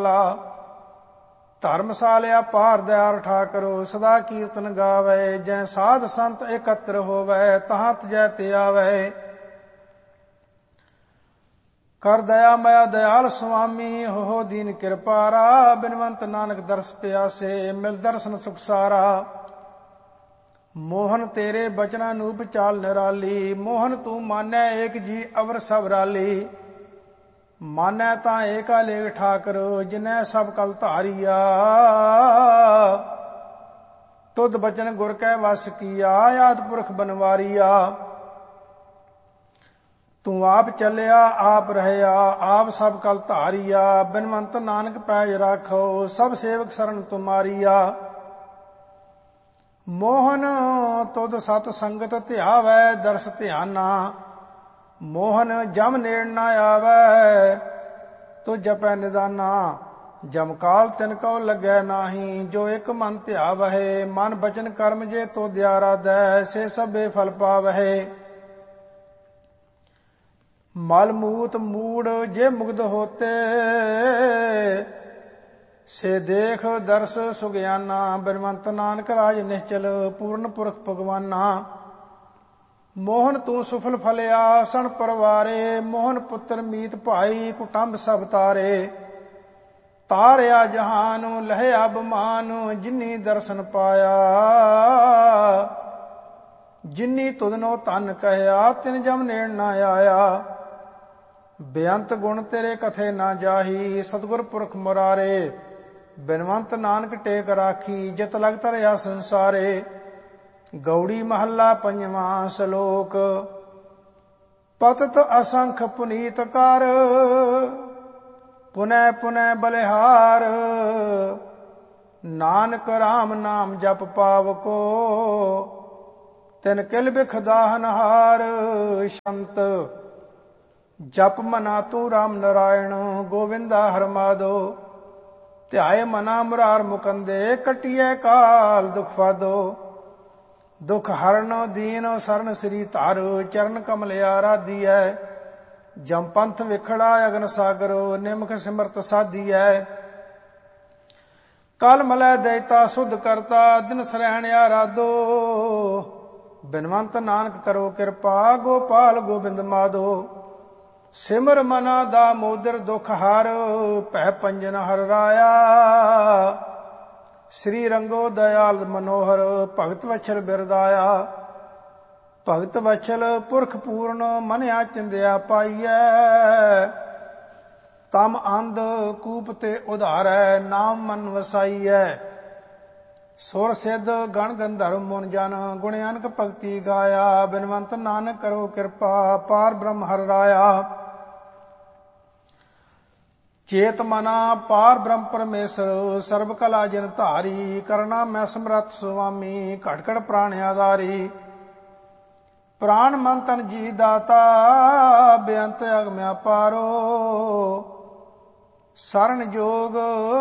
ਰਸਾਲਾ। ਧਰਮਸਾਲਿਆ ਪਾਰ ਦਿਆਰ ਠਾਕਰੋ, ਸਦਾ ਕੀਰਤਨ ਗਾਵੇ। ਜੈ ਸਾਧ ਸੰਤ ਇਕੱਤਰ ਹੋਵੇ, ਤਹਾਂ ਤੁਜੈ ਤੇ ਆਵੇ। ਕਰ ਦਇਆ ਮਇਆ ਦਇਆਲ ਸੁਆਮੀ, ਹੋ ਦੀਨ ਕਿਰਪਾਰਾ। ਬਿਨਵੰਤ ਨਾਨਕ ਦਰਸ ਪਿਆਸੇ, ਮਿਲ ਦਰਸ਼ਨ ਸੁਖ ਸਾਰਾ। ਮੋਹਨ ਤੇਰੇ ਬਚਨਾਂ ਨੂਪ ਚਾਲ ਨਿਰਾਲੀ, ਮੋਹਨ ਤੂੰ ਮਾਨੈ ਏਕ ਜੀ ਅਵਰ ਸਭ ਰਾਲੀ। ਮਾਨੈ ਤਾਂ ਏਕਾ ਲੇਖ ਠਾਕਰ, ਜਿਨੈ ਸਭ ਕਲ ਧਾਰੀਆ। ਤੁਧ ਬਚਨ ਗੁਰ ਕੈ ਵਸ ਕੀਆ, ਆਦਿ ਪੁਰਖ ਬਨਵਾਰੀਆ। ਤੂੰ ਆਪ ਚੱਲਿਆ ਆਪ ਰਹਿਆ, ਆਪ ਸਭ ਕਲ ਧਾਰੀਆ। ਬਿਨਵੰਤ ਨਾਨਕ ਪੈਜ ਰਾਖੋ, ਸਭ ਸੇਵਕ ਸਰਨ ਤੁਮਾਰੀਆ। ਮੋਹਨ ਤੁਧ ਸਤ ਸੰਗਤ ਧਿਆਵੈ, ਦਰਸ ਧਿਆਨਾ। ਮੋਹਨ ਜਮ ਨੇੜ ਨਾ ਆਵੈ, ਤੂੰ ਜਪੈ ਨਿਦਾਨਾ। ਜਮ ਕਾਲ ਤਿਨ ਕਉ ਲੱਗੈ ਨਾਹੀ, ਜੋ ਇੱਕ ਮਨ ਧਿਆਵਹਿ। ਮਨ ਬਚਨ ਕਰਮ ਜੇ ਤੋ ਦਿਆ ਰਾਧੈ, ਸੇ ਸਭੇ ਫਲ ਪਾਵਹਿ। ਮਲ ਮੂਤ ਮੂੜ ਜੇ ਮੁਗਧ ਹੋਤੇ, ਸੇ ਦੇਖ ਦਰਸ ਸੁਗਿਆਨਾ। ਬਿਨਵੰਤ ਨਾਨਕ ਰਾਜ ਨਿਸ਼ਚਲ, ਪੂਰਨ ਪੁਰਖ ਭਗਵਾਨਾ। ਮੋਹਨ ਤੂੰ ਸੁਫਲ ਫਲਿਆ ਸਣ ਪਰਵਾਰੇ, ਮੋਹਨ ਪੁੱਤਰ ਮੀਤ ਭਾਈ ਕੁਟੰਬ ਸਭ ਤਾਰੇ। ਤਾਰਿਆ ਜਹਾਨ ਲਹਿਆ ਬਮਾਨ, ਜਿਨੀ ਦਰਸ਼ਨ ਪਾਇਆ। ਜਿਨੀ ਤੁਧਨੋ ਧਨ ਕਹਿਆ, ਤਿਨ ਜਮ ਨੇੜ ਨਾ ਆਇਆ। ਬੇਅੰਤ ਗੁਣ ਤੇਰੇ ਕਥੇ ਨਾ ਜਾਹੀ, ਸਤਿਗੁਰ ਪੁਰਖ ਮੁਰਾਰੇ। ਬਿਨਵੰਤ ਨਾਨਕ ਟੇਕ ਰਾਖੀ, ਜਿਤ ਲਗ ਧਰਿਆ ਸੰਸਾਰੇ। ਗੌੜੀ ਮਹੱਲਾ ਪੰਜਵਾਂ ਸ਼ਲੋਕ। ਪਤਿਤ ਅਸੰਖ ਪੁਨੀਤ ਕਰ, ਪੁਨੈ ਪੁਨੈ ਬਲਿਹਾਰ। ਨਾਨਕ ਰਾਮ ਨਾਮ ਜਪ ਪਾਵਕੋ, ਤਿਨ ਕਿਲ ਬਿਖ ਦਾਹਨਹਾਰ। ਸ਼ੰਤ ਜਪ ਮਨਾ ਤੂੰ ਰਾਮ ਨਰਾਇਣ, ਗੋਵਿੰਦਾ ਹਰ ਮਾਧੋ। ਧਿਆਏ ਮਨਾ ਮੁਰਾਰ ਮੁਕੰਦੇ, ਕਟਿਐ ਕਾਲ ਦੁਖ ਫਾਦੋ। ਦੁਖ ਹਰਨ ਦੀਨ ਸਰਨ ਸ੍ਰੀ ਧਰ, ਚਰਨ ਕਮਲ ਆਰਾਧੀਐ। ਜਮ ਪੰਥ ਵਿਖੜਾ ਅਗਨ ਸਾਗਰ, ਨਿਮਖ ਸਿਮਰਤ ਸਾਧੀਐ। ਕਲ ਮਲੈ ਦਇਤਾ ਸੁਧ ਕਰਤਾ, ਦਿਨ ਸਰਹਿਣ ਆਰਾਧੋ। ਬਿਨਵੰਤ ਨਾਨਕ ਕਰੋ ਕਿਰਪਾ, ਗੋਪਾਲ ਗੋਬਿੰਦ ਮਾਧੋ। ਸਿਮਰ ਮਨਾ ਦਾ ਮੋਦਰ ਦੁਖ ਹਰ, ਭੈ ਪੰਜਨ ਹਰ ਰਾਇਆ। ਸ੍ਰੀ ਰੰਗੋ ਦਇਆਲ ਮਨੋਹਰ, ਭਗਤ ਵਛਲ ਬਿਰਦਾਇਆ। ਭਗਤ ਵਛਲ ਪੁਰਖ ਪੂਰਨ, ਮਨਿਆ ਚਿੰਦਿਆ ਪਾਈਐ। ਤਮ ਅੰਧ ਕੂਪ ਤੇ ਉਧਾਰੈ, ਨਾਮ ਮਨ ਵਸਾਈਐ। ਸੁਰ ਸਿੱਧ ਗਣ ਗੰਧਰਵ ਮੁਨ ਜਨ, ਗੁਣ ਅਨਕ ਭਗਤੀ ਗਾਇਆ। ਬਿਨਵੰਤ ਨਾਨਕ ਕਰੋ ਕਿਰਪਾ, ਪਾਰ ਬ੍ਰਹਮ ਹਰਿ ਰਾਇਆ। ਚੇਤ ਮਨਾ ਪਾਰ ਬ੍ਰਹਮ ਪਰਮੇਸ਼ਰ, ਸਰਬ ਕਲਾ ਜਿਨ ਧਾਰੀ। ਕਰਨਾ ਮੈਂ ਸਮਰੱਥ ਸੁਆਮੀ, ਘਟ ਘਟ ਪ੍ਰਾਣ ਆਧਾਰੀ। ਪ੍ਰਾਣ ਮਨ ਤਨ ਜੀ ਦਾਤਾ, ਬੇਅੰਤ ਅਗਮ ਅਪਾਰੋ। ਸਰਨ ਜੋਗ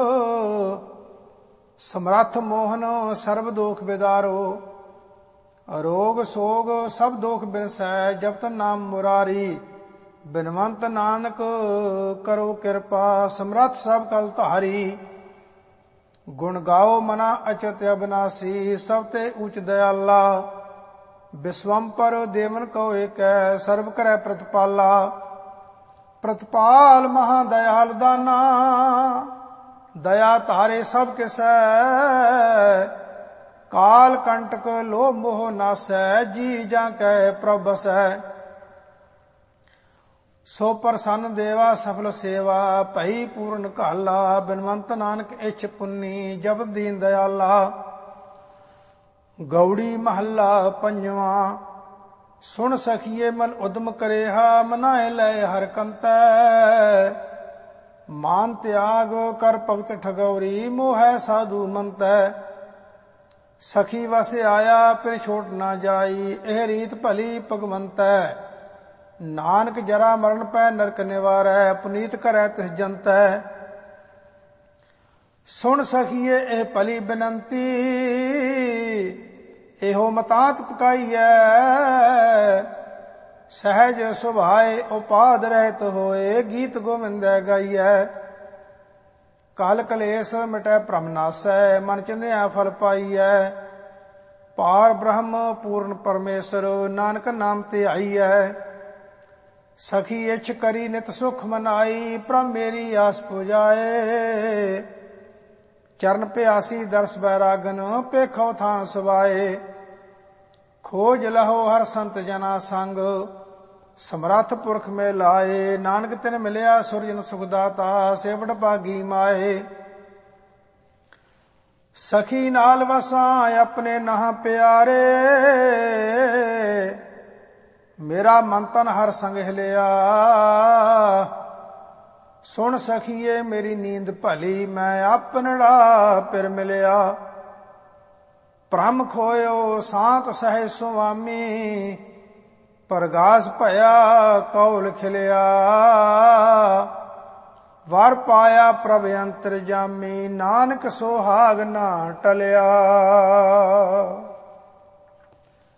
ਸਮਰੱਥ ਮੋਹਨ, ਸਰਬ ਦੋਖ ਬਿਦਾਰੋ। ਰੋਗ ਸੋਗ ਸਭ ਦੋਖ ਬਿਨਸੈ, ਜਪਤ ਨਾਮ ਮੁਰਾਰੀ। ਬਿਨਵੰਤ ਨਾਨਕ ਕਰੋ ਕਿਰਪਾ, ਸਮਰੱਥ ਸਭ ਕਲ ਧਾਰੀ। ਗੁਣ ਗਾਓ ਮਨਾ ਅਚਤ ਅਬਨਾਸੀ, ਸਭ ਤੇ ਉਚ ਦਇਆਲਾ। ਬਿਸਵੰਪਰ ਦੇਵਨ ਕਉ ਏਕੈ, ਸਰਬ ਕਰੈ ਪ੍ਰਤਪਾਲਾ। ਪ੍ਰਤਪਾਲ ਮਹਾ ਦਇਆਲ ਦਾਨਾ, ਦਇਆ ਧਾਰੇ ਸਭ ਕਿਸੈ। ਕਾਲ ਕੰਟਕ ਲੋਭ ਮੋਹ ਨਾਸੈ, ਜੀ ਜਾਂ ਕੈ ਪ੍ਰਭ ਬਸੈ। ਸੋ ਪ੍ਰਸੰਨ ਦੇਵਾ ਸਫਲ ਸੇਵਾ, ਭਈ ਪੂਰਨ ਘਾਲਾ। ਬਿਨਵੰਤ ਨਾਨਕ ਇਛ ਪੁੰਨੀ, ਜਪਤ ਦੀਨ ਦਇਆਲਾ। ਗੌੜੀ ਮਹੱਲਾ ਪੰਜਵਾਂ। ਸੁਣ ਸਖੀਏ ਮਨ ਉਦਮ ਕਰੇਹਾ, ਮਨਾਏ ਲੈ ਹਰ ਕੰਤੈ। ਮਾਨ ਤਿਆਗ ਕਰ ਭਗਤ ਠਗੌਰੀ, ਮੋਹੈ ਸਾਧੂ ਮੰਤੈ। ਸਖੀ ਵਸ ਆਇਆ ਫਿਰ ਛੋਟ ਨਾ ਜਾਈ, ਇਹ ਰੀਤ ਭਲੀ ਭਗਵੰਤੈ। ਨਾਨਕ ਜਰਾ ਮਰਨ ਪੈ ਨਰਕ ਨਿਵਾਰੈ, ਪੁਨੀਤ ਕਰੈ ਤਿਸ ਜੰਤੈ। ਸੁਣ ਸਖੀਏ ਇਹ ਭਲੀ ਬੇਨੰਤੀ, ਇਹੋ ਮਤਾਂਤ ਪਕਾਈਐ। ਸਹਿਜ ਸੁਭਾਏ ਉਪਾਦ ਰਹਿਤ ਹੋਏ, ਗੀਤ ਗੋਵਿੰਦੈ ਗਾਈਐ। ਕਾਲ ਕਲੇਸ਼ ਮਿਟੈ ਭ੍ਰਮ ਨਾਸੈ, ਮਨ ਚਿੰਧਿਆ ਫਲ ਪਾਈਐ। ਪਾਰ ਬ੍ਰਹਮ ਪੂਰਨ ਪਰਮੇਸ਼ਰ, ਨਾਨਕ ਨਾਮ ਧਿਆਈਐ। ਸਖੀ ਇਛ ਕਰੀ ਨਿਤ ਸੁਖ ਮਨਾਈ, ਪ੍ਰਭ ਮੇਰੀ ਆਸ ਪੁਜਾਏ। ਚਰਨ ਪਿਆਸੀ ਦਰਸ ਬੈਰਾਗਨ, ਪੇਖੋ ਥਾਨ ਸਵਾਏ। ਖੋਜ ਲਹੋ ਹਰ ਸੰਤ ਜਨਾ ਸੰਗ, ਸਮਰੱਥ ਪੁਰਖ ਮੇ ਲਾਏ। ਨਾਨਕ ਤਿਨ ਮਿਲਿਆ ਸੁਰਜਨ ਸੁਖ ਦਾਤਾ, ਸੇਵਟ ਭਾਗੀ ਮਾਏ। ਸਖੀ ਨਾਲ ਵਸਾਂ ਆਪਣੇ ਨਹਾ ਪਿਆਰੇ, ਮੇਰਾ ਮਨ ਤਨ ਹਰ ਸੰਗ ਹਿਲਿਆ। ਸੁਣ ਸਖੀਏ ਮੇਰੀ ਨੀਂਦ ਭਲੀ, ਮੈਂ ਆਪਨੜਾ ਪਿਰ ਮਿਲਿਆ। ਭ੍ਰਮ ਖੋਇਓ ਸਾਤ ਸਹਿ ਸੁਆਮੀ, ਪ੍ਰਗਾਸ ਭਇਆ ਕੌਲ ਖਿਲਿਆ। ਵਰ ਪਾਇਆ ਪ੍ਰਭ ਅੰਤਰਜਾਮੀ, ਨਾਨਕ ਸੁਹਾਗ ਨਾ ਟਲਿਆ।